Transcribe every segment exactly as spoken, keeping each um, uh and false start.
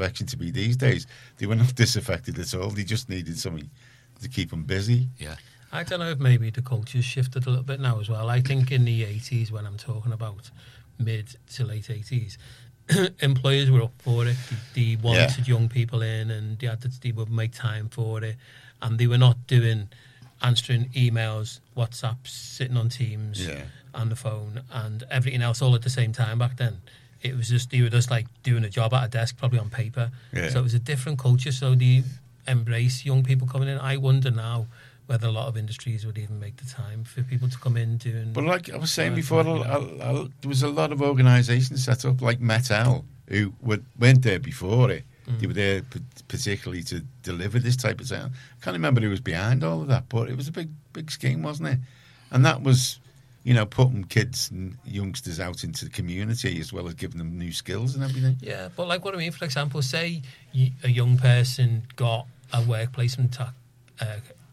of action to be these days. They were not disaffected at all. They just needed something to keep them busy. Yeah. I don't know if maybe the culture's shifted a little bit now as well. I think in the eighties, when I'm talking about mid to late eighties, employers were up for it. They, they wanted Yeah. young people in, and they, had to, they would make time for it. And they were not doing answering emails, WhatsApps, sitting on Teams, Yeah. on the phone, and everything else all at the same time back then. It was just, they were just like doing a job at a desk, probably on paper. Yeah. So it was a different culture. So they embrace young people coming in. I wonder now whether a lot of industries would even make the time for people to come in doing... But like I was saying uh, before, you know. I, I, there was a lot of organisations set up, like Metal, who would, weren't there before it. Mm. They were there p- particularly to deliver this type of sound. I can't remember who was behind all of that, but it was a big, big scheme, wasn't it? And that was, you know, putting kids and youngsters out into the community as well as giving them new skills and everything. Yeah, but like what I mean, for example, say y- a young person got a work placement at uh,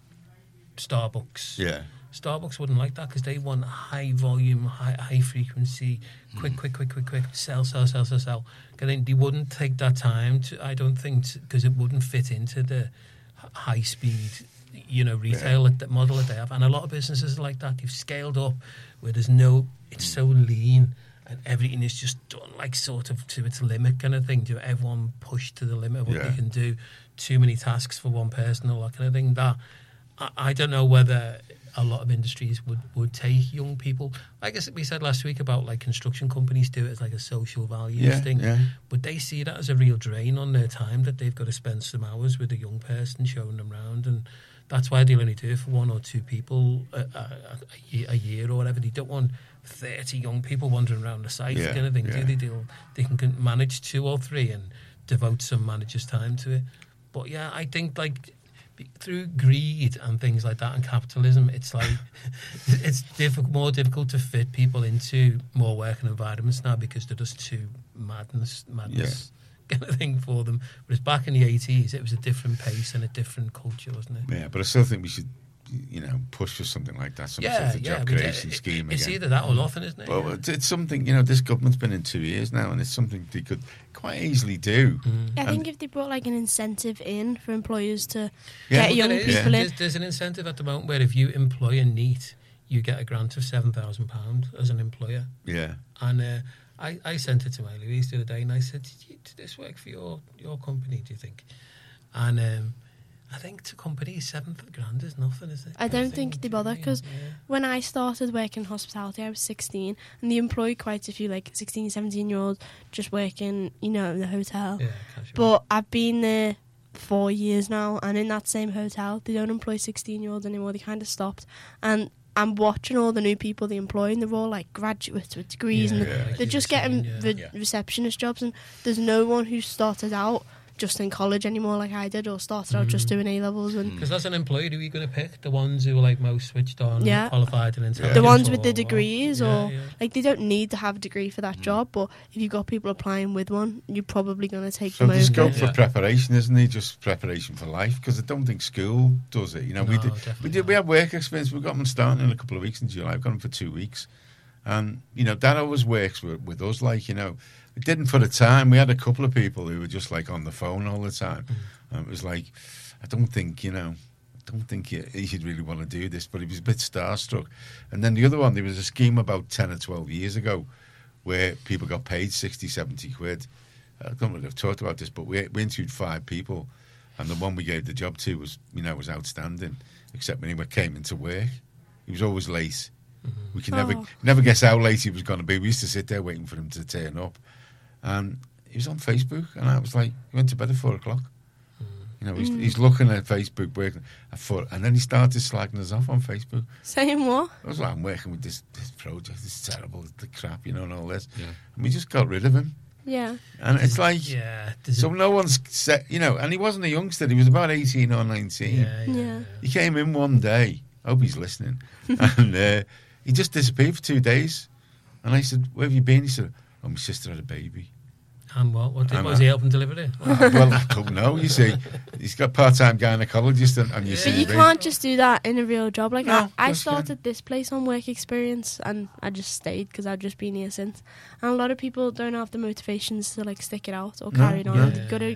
Starbucks. Yeah. Starbucks wouldn't like that because they want high volume, high high frequency, quick, quick, quick, quick, quick, sell, sell, sell, sell, sell. And then they wouldn't take that time to, I don't think, because it wouldn't fit into the h- high speed, you know, retail Yeah. that model that they have. And a lot of businesses are like that. They've scaled up where there's no, it's so lean and everything is just done like sort of to its limit kind of thing. Do everyone push to the limit of what Yeah. they can do? Too many tasks for one person, all that kind of thing. That I, I don't know whether a lot of industries would, would take young people. Like I said, we said last week about like construction companies do it as like a social values Yeah, thing, yeah. but they see that as a real drain on their time that they've got to spend some hours with a young person showing them around, and that's why they'll only do it for one or two people a, a, a, year, a year or whatever. They don't want thirty young people wandering around the site Yeah, kind of thing. yeah. Do they? They'll, they can manage two or three and devote some manager's time to it. But yeah, I think like through greed and things like that and capitalism, it's like it's difficult, more difficult to fit people into more working environments now because they're just too madness, madness kind of thing for them. Whereas back in the eighties, it was a different pace and a different culture, wasn't it? Yeah, but I still think we should, you know, push for something like that, some Yeah, sort of yeah. job we did- creation it- scheme It's again. either that or nothing, isn't it? Well, Yeah. it's, it's something, you know, this government's been in two years now, and it's something they could quite easily do. Mm. I And- think if they brought like an incentive in for employers to Yeah. get Well, young there is. people in, There's, there's an incentive at the moment where if you employ a NEET, you get a grant of seven thousand pounds as an employer. Yeah. And uh, I, I sent it to my Louise the other day and I said, did, you, did this work for your, your company, do you think? And um, I think to companies, seven grand is nothing, is it? I don't think they bother, 'cause Yeah. when I started working in hospitality, I was sixteen, and they employed quite a few like sixteen, seventeen year olds just working, you know, in the hotel. Yeah, casual. But I've been there four years now, and in that same hotel, they don't employ sixteen year olds anymore. They kind of stopped, and I'm watching all the new people they employ, and they're all like graduates with degrees, Yeah, and yeah. like they're you were just saying, getting yeah. re- Yeah. receptionist jobs, and there's no one who started out just in college anymore like I did, or started out just Mm. doing A levels, and Because as an employer, who are you going to pick? The ones who are like most switched on, Yeah. and qualified and intelligent? the ones with or the what? degrees, Yeah, or yeah. like they don't need to have a degree for that job, but if you've got people applying with one, you're probably going to take So them there's over. scope for Yeah. preparation, isn't there? Just preparation for life, because I don't think school does it. You know, we No, did, we definitely did, we not. have work experience. We've got them starting in a couple of weeks in July. I've got them for two weeks, and you know that always works with, with us. Like you know, it didn't for the time. We had a couple of people who were just like on the phone all the time. Mm. And it was like, I don't think you know, I don't think you, you should really want to do this. But he was a bit starstruck. And then the other one, there was a scheme about ten or twelve years ago, where people got paid sixty, seventy quid. I don't know if I've talked about this, but we, we interviewed five people, and the one we gave the job to was, you know, was outstanding, except when he came into work. He was always late. Mm-hmm. We can never Oh. never guess how late he was going to be. We used to sit there waiting for him to turn up. And he was on Facebook, and I was like, he went to bed at four o'clock. You know, he's, he's looking at Facebook, working at four, and then he started slagging us off on Facebook. Saying what? I was like, I'm working with this, this project, it's terrible, the crap, you know, and all this. Yeah. And we just got rid of him. Yeah. And it's like, Yeah. there's so a- no one's set, you know, and he wasn't a youngster, he was about eighteen or nineteen. yeah, yeah, Yeah. He came in one day, I hope he's listening, and uh, he just disappeared for two days. And I said, where have you been? He said, oh, my sister had a baby. And what? What, did, I'm was a- he helping deliver it? Uh, well, I don't know, you see. He's got part-time gynecologist on, on your Yeah. But C V. you can't just do that in a real job. Like No, I, I just, yeah. started this place on work experience, and I just stayed because I've just been here since. And a lot of people don't have the motivations to like stick it out or No, carry it on. no. You've got to